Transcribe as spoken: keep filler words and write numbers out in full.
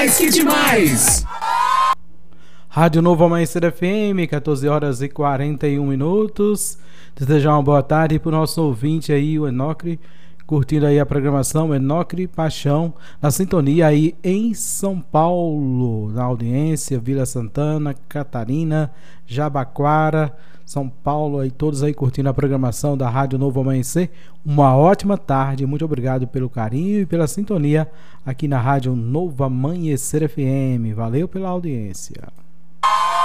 demais, que demais! Rádio Novo Amanhecer F M, catorze horas e quarenta e um minutos. Desejar uma boa tarde para o nosso ouvinte aí, o Enocre, curtindo aí a programação Enocre Paixão, na sintonia aí em São Paulo, na audiência, Vila Santana, Catarina, Jabaquara, São Paulo, aí todos aí curtindo a programação da Rádio Novo Amanhecer. Uma ótima tarde, muito obrigado pelo carinho e pela sintonia aqui na Rádio Novo Amanhecer F M. Valeu pela audiência.